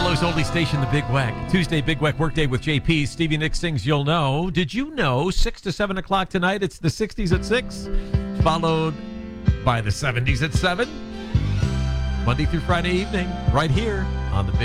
Buffalo's only station, the Big Weck. Tuesday, Big Weck Workday with JP. Stevie Nicks sings You'll Know. Did you know 6 to 7 o'clock tonight, it's the 60s at 6, followed by the 70s at 7. Monday through Friday evening, right here on the Big